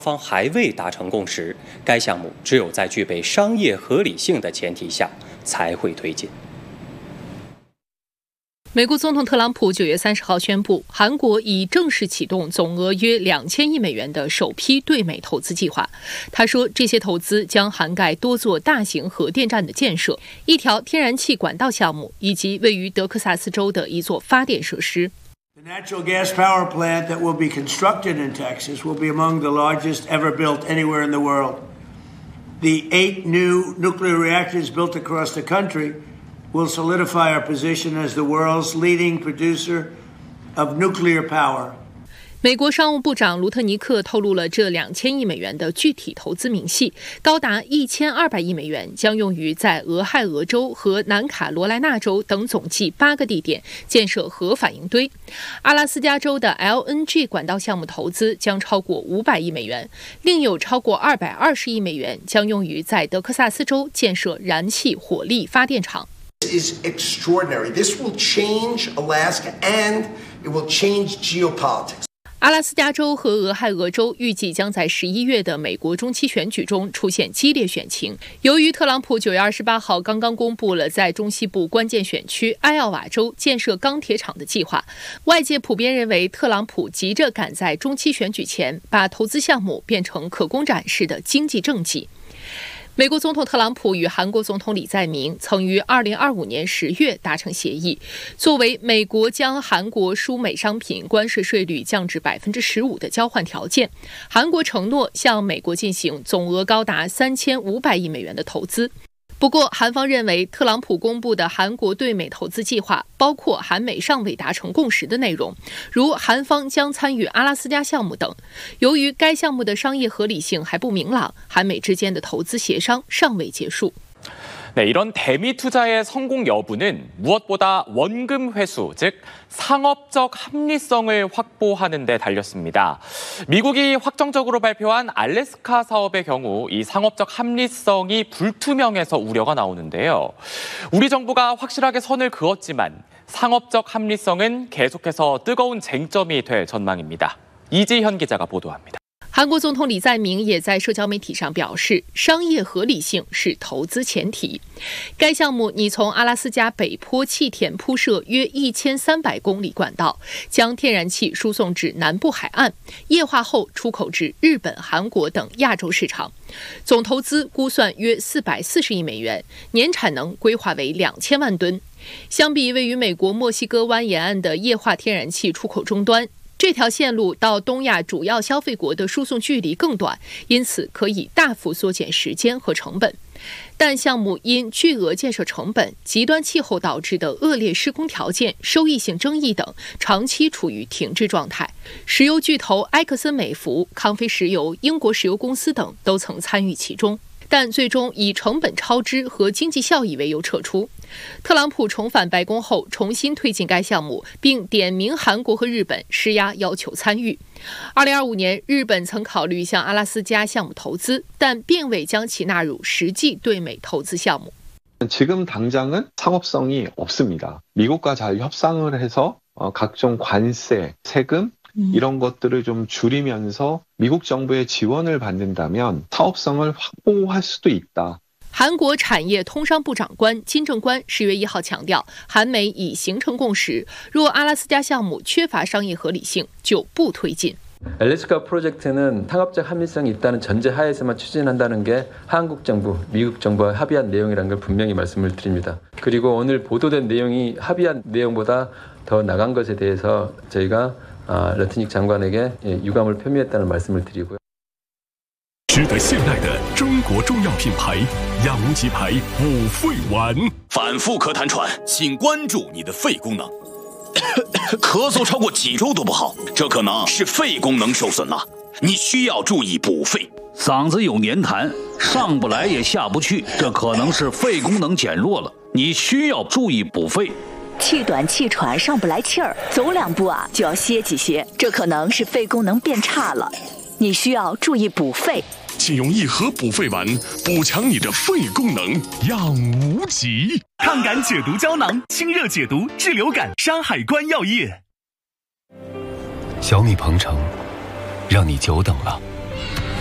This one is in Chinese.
方还未达成共识，该项目只有在具备商业合理性的前提下才会推进。 美国总统特朗普9月30号宣布，韩国已正式启动总额约2000亿美元的首批对美投资计划。他说，这些投资将涵盖多座大型核电站的建设、一条天然气管道项目，以及位于德克萨斯州的一座发电设施。 The natural gas power plant that will be constructed in Texas will be among the largest ever built anywhere in the world. The 8 new nuclear reactors built across the country will solidify our position as the world's leading producer of nuclear power. 美国商务部长卢特尼克透露了这2000亿美元的具体投资明细，高达1200亿美元将用于在俄亥俄州和南卡罗来纳州等总计8个地点建设核反应堆。阿拉斯加州的 LNG 管道项目投资将超过500亿美元，另有超过220亿美元将用于在德克萨斯州建设燃气火力发电厂。 This is extraordinary. This will change Alaska and it will change geopolitics. 阿拉斯加州和俄亥俄州预计将在11月的美国中期选举中出现激烈选情。由于特朗普9月28号刚刚公布了在中西部关键选区艾奥瓦州建设钢铁厂的计划，外界普遍认为特朗普急着赶在中期选举前把投资项目变成可供展示的经济政绩。美国总统特朗普与韩国总统李在明曾于2025年10月达成协议，作为美国将韩国输美商品关税税率降至15%的交换条件，韩国承诺向美国进行总额高达3500亿美元的投资。不过，韩方认为特朗普公布的韩国对美投资计划包括韩美尚未达成共识的内容，如韩方将参与阿拉斯加项目等。由于该项目的商业合理性还不明朗，韩美之间的投资协商尚未结束。 네, 이런 대미 투자의 성공 여부는 무엇보다 원금 회수, 즉 상업적 합리성을 확보하는 데 달렸습니다. 미국이 확정적으로 발표한 알래스카 사업의 경우 이 상업적 합리성이 불투명해서 우려가 나오는데요. 우리 정부가 확실하게 선을 그었지만 상업적 합리성은 계속해서 뜨거운 쟁점이 될 전망입니다. 이지현 기자가 보도합니다. 韩国总统李在明也在社交媒体上表示，商业合理性是投资前提。该项目拟从阿拉斯加北坡气田铺设约1300公里管道，将天然气输送至南部海岸，液化后出口至日本、韩国等亚洲市场。总投资估算约440亿美元，年产能规划为2000万吨。相比位于美国墨西哥湾沿岸的液化天然气出口终端，这条线路到东亚主要消费国的输送距离更短，因此可以大幅缩减时间和成本。但项目因巨额建设成本、极端气候导致的恶劣施工条件、收益性争议等，长期处于停滞状态。石油巨头埃克森美孚、康菲石油、英国石油公司等都曾参与其中，但最终以成本超支和经济效益为由撤出。特朗普重返白宫后重新推进该项目，并点名韩国和日本施压要求参与。2025年，日本曾考虑向阿拉斯加项目投资，但并未将其纳入实际对美投资项目。 지금 당장은 상업성이 없습니다. 미국과 잘 협상을 해서 각종 관세, 세금 이런 것들을 좀 줄이면서 미국 정부의 지원을 받는다면 사업성을 확보할 수도 있다. 韩国产业通商部长官金正官10月1号强调，韩美已形成共识，若阿拉斯加项目缺乏商业合理性，就不推进。 알래스카 프로젝트는 상업적 합리성이 있다는 전제하에서만 추진한다는 게 한국 정부, 미국 정부와 합의한 내용이라는 걸 분명히 말씀을 드립니다. 그리고 오늘 보도된 내용이 합의한 내용보다 더 나간 것에 대해서 저희가 러트닉 장관에게 유감을 표미했다는 말씀을 드리고요. 值得信赖的中国中药品牌养无极牌五肺丸， 反复咳痰喘，请关注你的肺功能。咳嗽超过几周都不好，这可能是肺功能受损了，你需要注意补肺。 嗓子有黏痰，上不来也下不去，这可能是肺功能减弱了，你需要注意补肺。 气短气喘上不来气儿，走2步就要歇几歇，这可能是肺功能变差了，你需要注意补肺。 请用一盒补肺丸补强你的肺功能，养无极。抗感解毒胶囊，清热解毒，治流感。山海关药业。 小米鹏程，让你久等了。